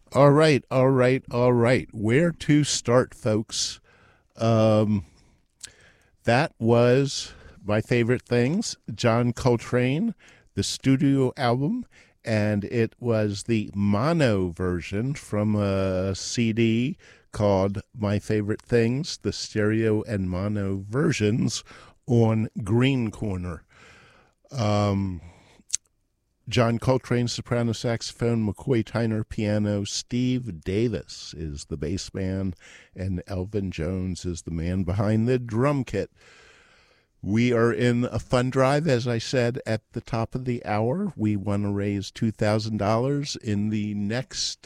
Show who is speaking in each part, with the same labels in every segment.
Speaker 1: All right, all right, all right. Where to start, folks? Um, that was my favorite things, John Coltrane, the studio album, and it was the mono version from a CD called My Favorite Things, the stereo and mono versions on Green Corner. Um, John Coltrane, soprano saxophone, McCoy Tyner, piano, Steve Davis is the bass man, and Elvin Jones is the man behind the drum kit. We are in a fund drive, as I said at the top of the hour. We want to raise $2,000 in the next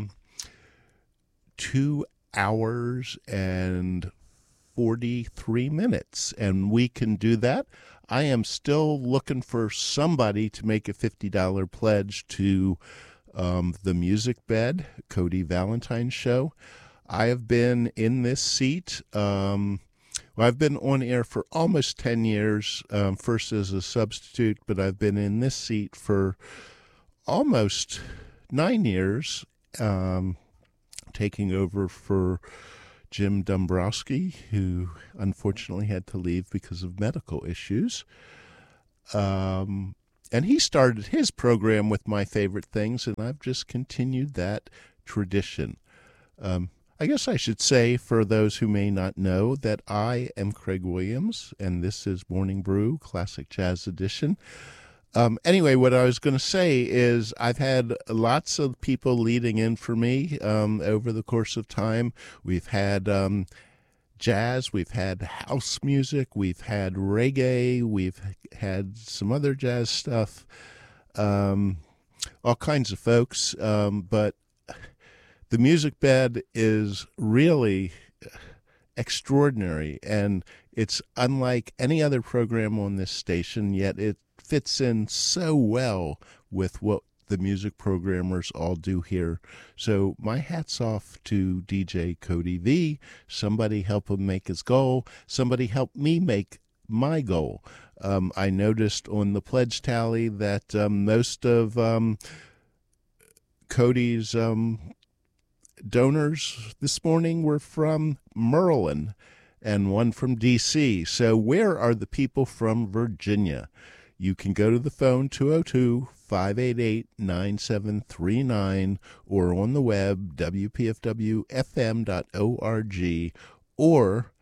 Speaker 1: 2 hours and 43 minutes, and we can do that. I am still looking for somebody to make a $50 pledge to the Music Bed, Cody Valentine Show. I have been in this seat. I've been on air for almost 10 years, first as a substitute, but I've been in this seat for almost 9 years, taking over for Jim Dombrowski, who unfortunately had to leave because of medical issues. And he started his program with My Favorite Things, and I've just continued that tradition. I guess I should say, for those who may not know, that I am Craig Williams, and this is Morning Brew, Classic Jazz Edition. Anyway, what I was going to say is I've had lots of people leading in for me over the course of time. We've had jazz, we've had house music, we've had reggae, we've had some other jazz stuff, all kinds of folks. But the Music Bed is really extraordinary, and it's unlike any other program on this station, yet it fits in so well with what the music programmers all do here. So my hat's off to DJ Cody V. Somebody help him make his goal. Somebody help me make my goal. I noticed on the pledge tally that most of Cody's donors this morning were from Maryland and one from D.C. So where are the people from Virginia? You can go to the phone, 202-588-9739, or on the web, wpfwfm.org, or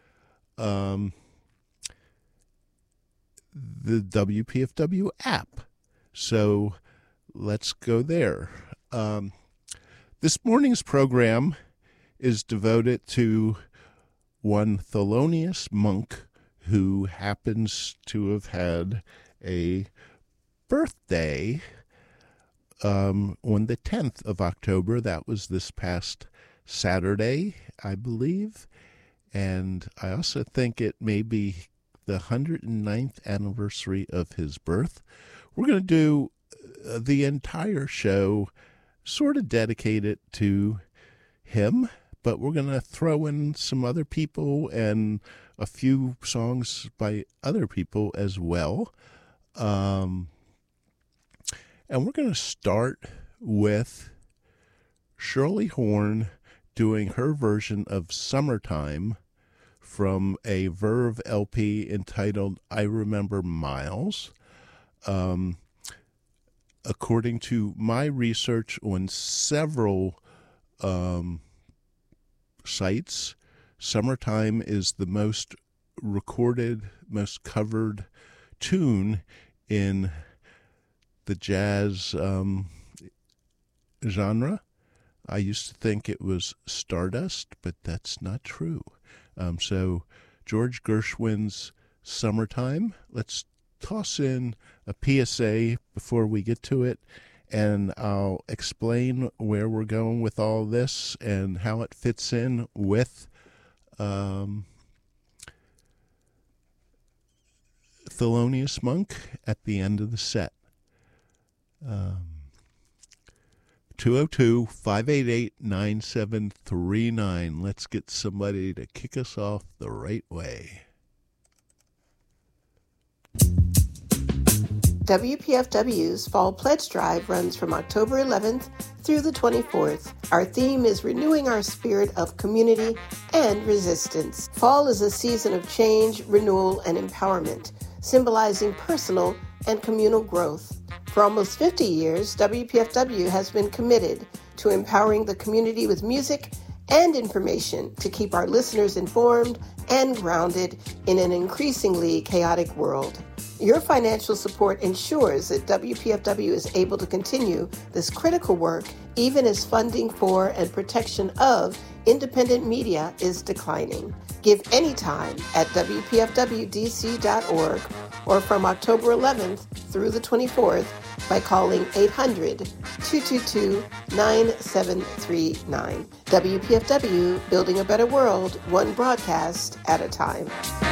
Speaker 1: the WPFW app. So let's go there. This morning's program is devoted to one Thelonious Monk, who happens to have had a birthday on the 10th of October. That was this past Saturday, I believe. And I also think it may be the 109th anniversary of his birth. We're going to do the entire show sort of dedicated to him, but we're going to throw in some other people and a few songs by other people as well. And we're going to start with Shirley Horn doing her version of Summertime from a Verve LP entitled I Remember Miles. According to my research on several sites, Summertime is the most recorded, most covered tune in the jazz genre. I used to think it was Stardust, but that's not true. So George Gershwin's Summertime. Let's toss in a PSA before we get to it, and I'll explain where we're going with all this and how it fits in with Thelonious Monk at the end of the set. 202-588-9739. Let's get somebody to kick us off the right way.
Speaker 2: WPFW's Fall Pledge Drive runs from October 11th through the 24th. Our theme is renewing our spirit of community and resistance. Fall is a season of change, renewal, and empowerment, symbolizing personal and communal growth. For almost 50 years, WPFW has been committed to empowering the community with music and information to keep our listeners informed and grounded in an increasingly chaotic world. Your financial support ensures that WPFW is able to continue this critical work even as funding for and protection of independent media is declining. Give anytime at WPFWDC.org or from October 11th through the 24th by calling 800-222-9739. WPFW, building a better world, one broadcast at a time.